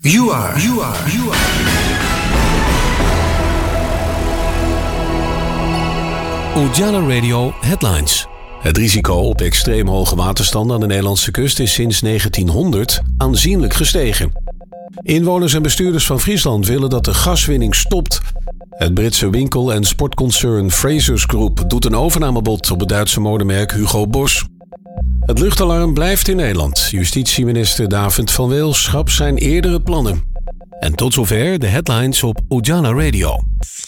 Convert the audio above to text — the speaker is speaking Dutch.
You are. Ujala Radio Headlines. Het risico op extreem hoge waterstanden aan de Nederlandse kust is sinds 1900 aanzienlijk gestegen. Inwoners en bestuurders van Friesland willen dat de gaswinning stopt. Het Britse winkel- en sportconcern Frasers Group doet een overnamebod op het Duitse modemerk Hugo Boss. Het luchtalarm blijft in Nederland. Justitieminister David van Weel schrapt zijn eerdere plannen. En tot zover de headlines op Ujala Radio.